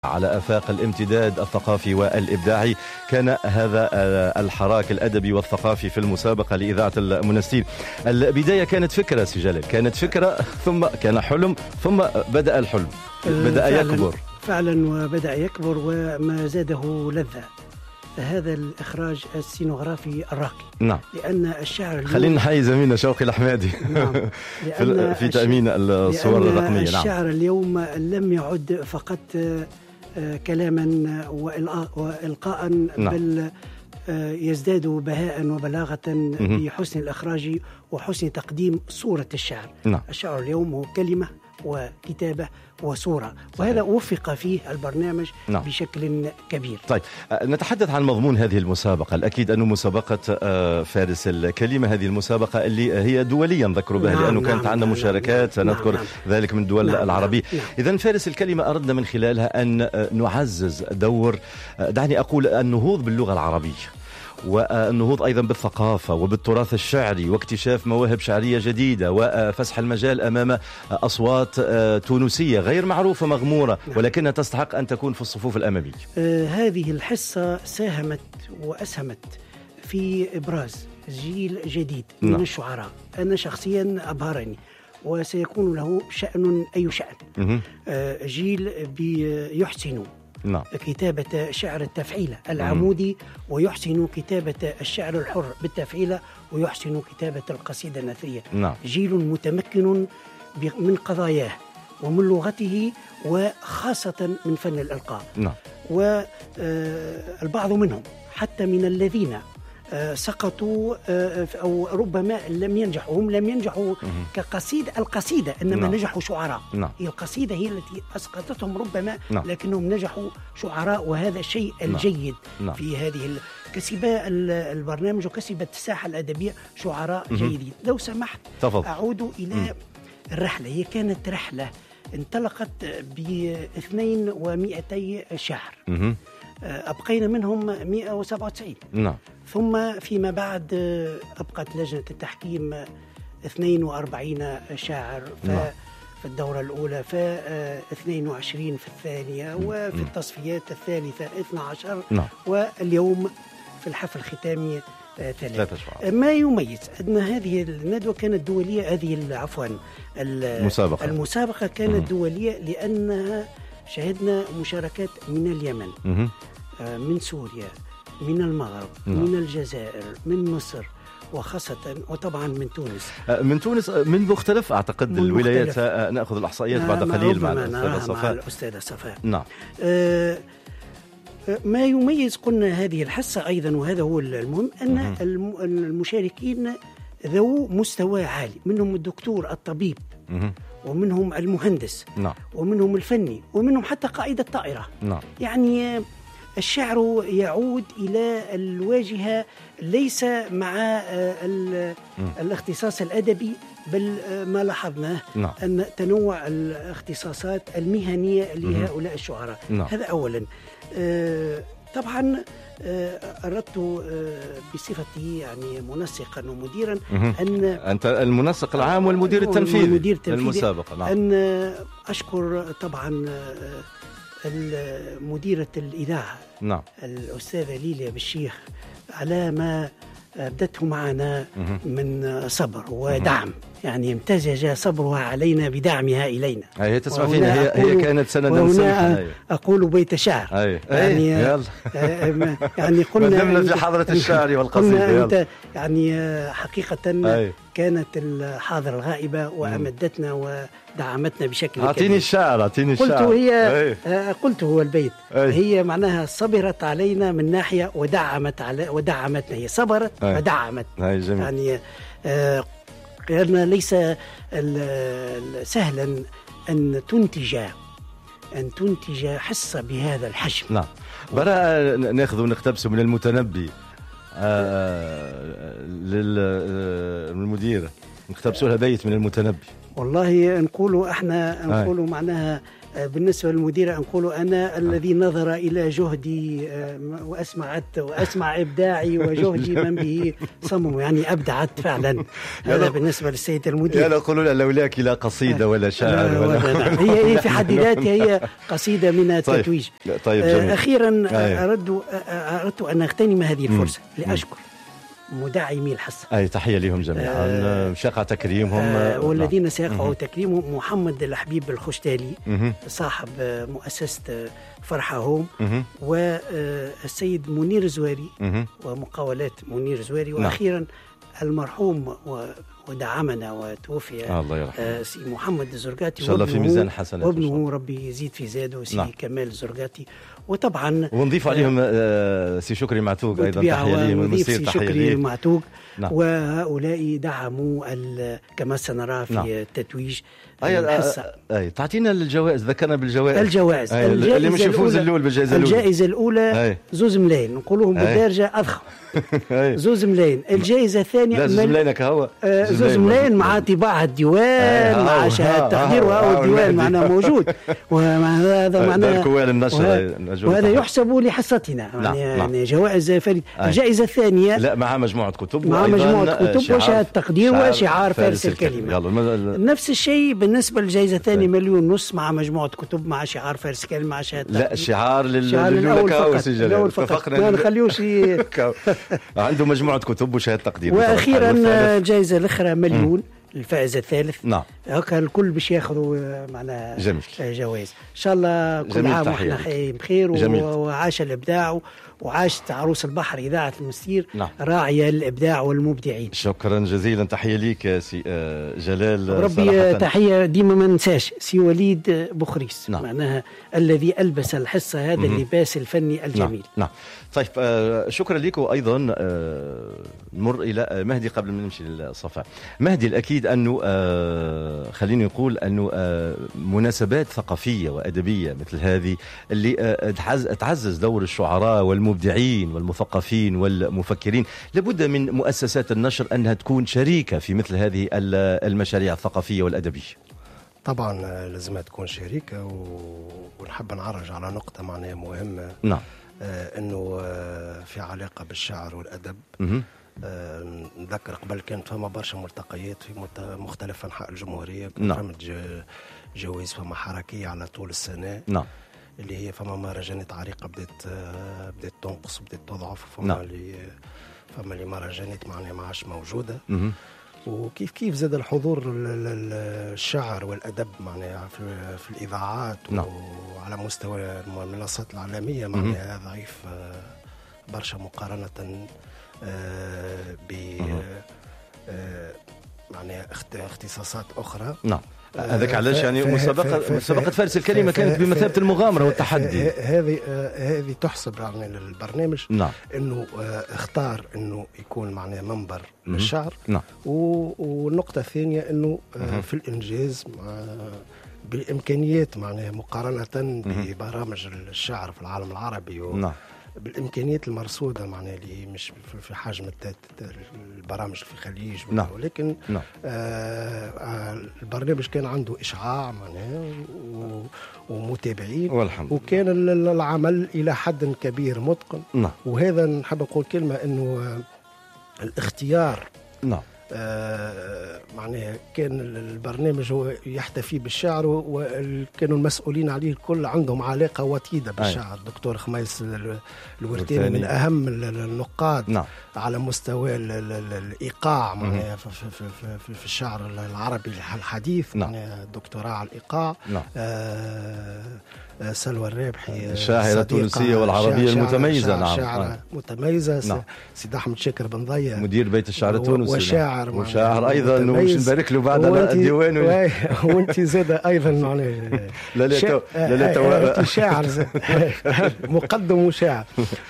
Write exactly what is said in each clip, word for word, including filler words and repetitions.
على آفاق الامتداد الثقافي والإبداعي. كان هذا الحراك الأدبي والثقافي في المسابقة لإذاعة المنستير. البداية كانت فكرة سجلال، كانت فكرة ثم كان حلم ثم بدأ الحلم بدأ فعلا يكبر فعلا وبدأ يكبر وما زاده لذة هذا الإخراج السينوغرافي الراقي. نعم. لأن الشعر خلينا نحيي زميلنا شوقي الحمادي. نعم. في, في تأمين الصور الرقمية. نعم. الشعر اليوم لم يعد فقط كلاما وإلقاء، نعم. بل يزداد بهاء وبلاغة بحسن الإخراج وحسن تقديم صورة الشعر. نعم. الشعر اليوم هو كلمة وكتابة وصورة. صحيح. وهذا وفق فيه البرنامج. نعم. بشكل كبير. طيب نتحدث عن مضمون هذه المسابقة. الأكيد أنه مسابقة فارس الكلمة، هذه المسابقة اللي هي دوليا نذكر بها. نعم. لأنه كانت نعم. عندنا مشاركات. نعم. سنذكر نعم. ذلك من دول نعم. العربية. نعم. إذن فارس الكلمة أردنا من خلالها أن نعزز دور، دعني أقول، النهوض باللغة العربية والنهوض أيضا بالثقافة وبالتراث الشعري واكتشاف مواهب شعرية جديدة وفسح المجال أمام أصوات تونسية غير معروفة مغمورة ولكنها تستحق أن تكون في الصفوف الأمامية. آه هذه الحصة ساهمت وأسهمت في إبراز جيل جديد من نعم. الشعراء. أنا شخصيا أبهرني وسيكون له شأن أي شأن. آه جيل يحسن نعم. كتابة شعر التفعيلة العمودي، ويحسن كتابة الشعر الحر بالتفعيلة، ويحسن كتابة القصيدة النثرية. نعم. جيل متمكن من قضاياه ومن لغته وخاصة من فن الإلقاء. نعم. والبعض منهم حتى من الذين سقطوا أو ربما لم ينجحوا، هم لم ينجحوا كقصيدة القصيدة إنما نعم. نجحوا شعراء. نعم. هي القصيدة هي التي أسقطتهم ربما. نعم. لكنهم نجحوا شعراء، وهذا الشيء الجيد. نعم. في هذه كسب البرنامج وكسبت الساحة الأدبية شعراء مه. جيدين. لو سمحت تفضل. أعود إلى مه. الرحلة. هي كانت رحلة انطلقت باثنين ومئتي شاعر. مه. أبقينا منهم مئة وسبعة وتسعين. نعم. ثم فيما بعد أبقت لجنة التحكيم اثنين وأربعين شاعر في الدورة الأولى، ف اثنين وعشرين في الثانية، وفي م. التصفيات الثالثة اثني عشر. نعم. واليوم في الحفل الختامي ثلاثة. شعراء. ما يميز أن هذه الندوة كانت دولية، هذه عفوا المسابقة المسابقة كانت م. دولية لأنها شهدنا مشاركات من اليمن، م. من سوريا، من المغرب، نعم. من الجزائر، من مصر، وخاصة وطبعا من تونس. من تونس من مختلف أعتقد الولايات. نأخذ الإحصائيات بعد قليل مع الأستاذة صفاء. الأستاذة صفاء. نعم. آه ما يميز قلنا هذه الحصة أيضا، وهذا هو المهم، أن المشاركين ذو مستوى عالي، منهم الدكتور الطبيب، م. ومنهم المهندس، نعم. ومنهم الفني، ومنهم حتى قائد الطائرة. نعم. يعني الشعر يعود إلى الواجهة ليس مع الاختصاص الأدبي، بل ما لاحظناه نعم. أن تنوع الاختصاصات المهنية لهؤلاء الشعراء. نعم. هذا أولا. طبعا أردت بصفتي يعني منسقا ومديرا أن أنت المنسق العام والمدير التنفيذي والمدير للمسابقة. نعم. أن أشكر طبعا مديرة الإذاعة. نعم. الأستاذة ليليا بالشيخ على ما أبدته معنا من صبر ودعم. يعني امتزج صبرها علينا بدعمها إلينا. هي تسمع فينا. هي, هي كانت سندا سمحا. أقول بيت شعر. أي. يعني يلا. يعني قلنا مدمنا في حضرة الشعر والقصيدة. أنت يعني حقيقة أي. كانت الحاضرة الغائبة وأمدتنا ودعمتنا بشكل كبير. أعطيني الشعر أعطيني الشعر. قلت هي قلت هو البيت. أي. هي معناها صبرت علينا من ناحية ودعمت على ودعمتنا. هي صبرت ودعمت. يعني آه قلنا ليس سهلا أن تنتج أن تنتج حصة بهذا الحجم. نعم. برا ناخذ ونقتبس من المتنبي آه للمديرة، نقتبسوا لها بيت من المتنبي. والله نقولوا احنا نقولوا معناها بالنسبة للمديرة نقول أنا الذي نظر إلى جهدي وأسمعت وأسمع إبداعي وجهدي من به صمم، يعني أبدعت فعلا. هذا بالنسبة للسيد المدير. لا يقولون لولاك لا قصيدة ولا شاعر ولا هي في حد ذاتها هي قصيدة من التتويج. طيب. طيب جميل. أخيرا أردت أردت أن أغتنم هذه الفرصة لأشكر مدعمي الحصة. أي تحية لهم جميعا. آه شقع تكريمهم آه والذين سيقعوا تكريمهم محمد الحبيب الخشتالي صاحب مؤسسة فرحة هوم، والسيد منير زواري ومقاولات منير زواري، وأخيرا المرحوم ودعمنا وتوفي الله يرحمه سي محمد الزرقاتي، إن شاء الله في ميزان حسناته، وابنه ربي يزيد في زاده سي نعم. كمال الزرقاتي. وطبعا ونضيف عليهم آه سي شكري معتوق أيضا تحية لهم، ونضيف سي شكري معتوق نعم. وهؤلاء دعموا كما سنرى في نعم. التتويج الحصة. أي تعطينا الجوائز، ذكرنا بالجوائز. الجوائز اللي مش يفوز الأول بالجائزة الأولى. الجائزة الأولى زوز ملايين نقولهم بالدرجة أضخم. زوز ملايين. الجائزة الثانية لا زوز ملايين هو زوز ملايين مع طباعة الديوان مع شهادة تقدير، وهو الديوان معنا موجود، وهذا معناه وهذا يحسب لحصتنا يعني جوائز فريدة. الجائزة الثانية لا مع مجموعة كتب مع مجموعة كتب وشهادة تقدير وشعار فارس الكلمة. نفس الشيء بالنسبة للجائزة الثانية مليون ونص مع مجموعة كتب مع شعار فارس الكلمة مع شهادة. لا الشعار للأول فقط ما نخليوش عنده مجموعة كتب وشهادة تقدير. وأخيرا الجائزة الأخرى مليون الفائز الثالث نعم. هكا الكل باش ياخذوا معنا جوائز ان شاء الله. كل عام واحنا بخير وعاش الابداع وعاشت عروس البحر إذاعة المستير نعم. راعية الإبداع والمبدعين. شكرا جزيلا، تحية ليك سي جلال. ربي تحية ديما ما ننساش سي وليد بخريس نعم. معناها الذي ألبس الحصة هذا اللباس الفني الجميل نعم. نعم. طيب آه شكرا لك. وأيضا آه نمر إلى مهدي قبل ما نمشي للصفاء. مهدي الأكيد أنه آه خليني نقول أنه آه مناسبات ثقافية وأدبية مثل هذه اللي آه تعزز دور الشعراء والمبدعين والمثقفين والمفكرين، لابد من مؤسسات النشر أنها تكون شريكة في مثل هذه المشاريع الثقافية والأدبية. طبعا لازم تكون شريكة، ونحب نعرج على نقطة معناها مهمة نعم. آه انه آه في علاقة بالشعر والأدب. آه نذكر قبل كانت فما برشا ملتقيات في مختلف أنحاء الجمهورية، كانت فما جوائز فما حركية على طول السنة نعم. اللي هي فما مهرجانات عريقة بدات آه بدات تنقص وبدات تضعف، فما نعم. اللي فما اللي مهرجانات معناها ما عادش موجودة. مه. وكيف كيف زاد الحضور الشعر والأدب معناها في, في الإذاعات نعم. وعلى مستوى المنصات العالمية معناها ضعيف برشا مقارنة ب معناها اختصاصات أخرى. نعم. هذاك علاش يعني مسابقة مسابقة فارس الكلمة كانت بمثابة المغامرة والتحدي. هذه هذه تحسب يعني للبرنامج نعم. انه اختار انه يكون معناه منبر للشعر. نعم. والنقطة الثانية انه في الانجاز بالامكانيات معناه مقارنة ببرامج الشعر في العالم العربي. نعم. بالامكانيات المرصوده معناها اللي مش في حجم البرامج في الخليج. نعم. ولكن نعم. آه البرنامج كان عنده اشعاع معناها ومتابعين، والحمد وكان العمل الى حد كبير متقن. نعم. وهذا نحب نقول كلمه انه الاختيار نعم. آه معناها كان البرنامج هو يحتفي بالشعر، وكانوا المسؤولين عليه الكل عندهم علاقة وطيدة بالشعر. الدكتور خميس الورتاني من أهم النقاد نعم. على مستوى الإيقاع معناها في, في, في, في الشعر العربي الحديث. نعم. دكتوراه على الإيقاع. نعم. آه سلوى الرابحي الشاعرة التونسية والعربية المتميزة. نعم. شاعرة متميزة. نعم. سيد أحمد شاكر بن ضيا مدير بيت الشعر التونسي وشاعر وشاعر أيضا، وش نبارك له بعد الديوان. وانت زاد أيضا معناها لا لا تو لا لا تو شاعر مقدم وشاعر.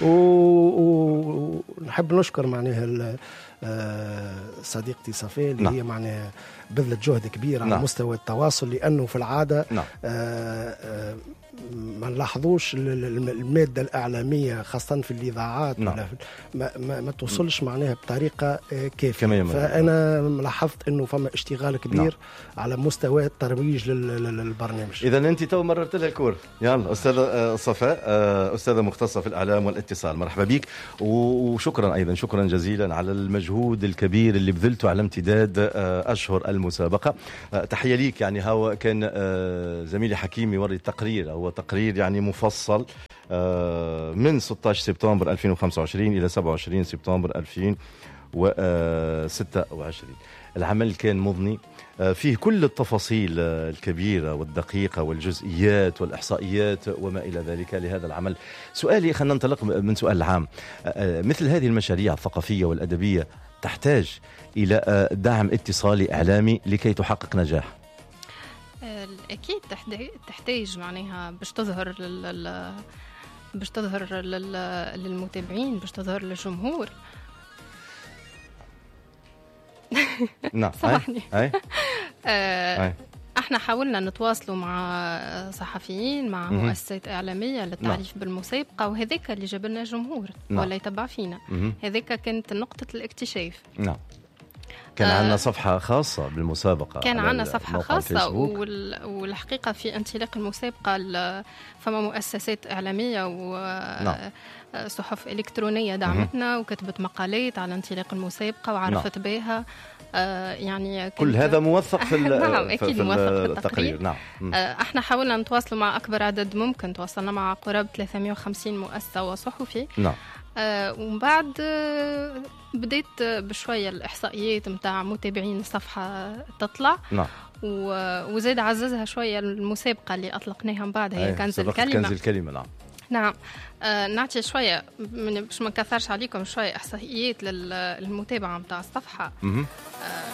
ونحب نشكر معناها صديقتي صفاء اللي نعم. هي معناها بذلت جهد كبير على نعم. مستوى التواصل، لأنه في العادة نعم. آآ آآ ما نلاحظوش المادة الإعلامية خاصة في الإذاعات نعم. ولا ما, ما, ما توصلش معناها بطريقة كافية. فأنا لاحظت أنه فما اشتغال كبير نعم. على مستوى الترويج للبرنامج. إذا أنت تو مررت لها الكور. يلا أستاذة صفاء، أستاذة مختصة في الإعلام والاتصال، مرحبا بك وشكرا أيضا شكرا جزيلا على المجهود الكبير اللي بذلته على امتداد أشهر المسابقة. تحية ليك. يعني هو كان زميلي حكيم يوري التقرير، هو تقرير يعني مفصل من ستة عشر سبتمبر ألفين وخمسة وعشرين إلى سبعة وعشرين سبتمبر ألفين وستة وعشرين. العمل كان مضني، فيه كل التفاصيل الكبيرة والدقيقة والجزئيات والإحصائيات وما إلى ذلك لهذا العمل. سؤالي، خلينا ننطلق من سؤال العام. مثل هذه المشاريع الثقافية والأدبية تحتاج إلى دعم اتصالي إعلامي لكي تحقق نجاح؟ أكيد تحتاج معناها باش تظهر لل... باش تظهر لل... للمتابعين، باش تظهر للجمهور. نعم. سامحني. أي. أي. احنا حاولنا نتواصلوا مع صحفيين، مع مؤسسات إعلامية للتعريف نعم. بالمسابقة، وهذاك اللي جاب لنا جمهور نعم. ولا يتبع فينا. هذاك كانت نقطة الاكتشاف. نعم. كان عندنا صفحة خاصة بالمسابقة، كان عندنا صفحة خاصة وال... والحقيقة في انطلاق المسابقة فما مؤسسات إعلامية وصحف نعم. إلكترونية دعمتنا وكتبت مقالات على انطلاق المسابقة وعرفت نعم. بها. آه يعني كل هذا موثق في نعم أكيد في موثق في التقرير. نعم. آه احنا حاولنا نتواصل مع أكبر عدد ممكن، تواصلنا مع قرابة ثلاثمائة وخمسين مؤسسة وصحفي. نعم. آه ومن بعد آه بديت بشوية الإحصائيات متاع متابعين الصفحة تطلع نعم. وزاد عززها شوية المسابقة اللي أطلقناها من بعد، هي كنز الكلمة. كنز الكلمة نعم. نعم. آه نعطي شوية باش ما نكثرش عليكم شوية إحصائيات للمتابعة متاع الصفحة. آه